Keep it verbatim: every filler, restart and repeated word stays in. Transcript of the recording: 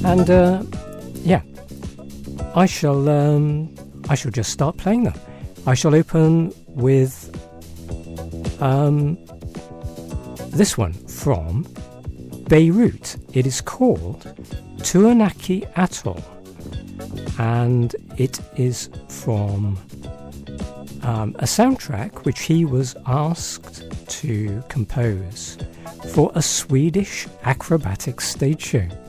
And uh, yeah, I shall um, I shall just start playing them. I shall open with um, this one from Beirut. It is called Tuanaki Atoll, and it is from um, a soundtrack which he was asked to compose for a Swedish acrobatic stage show.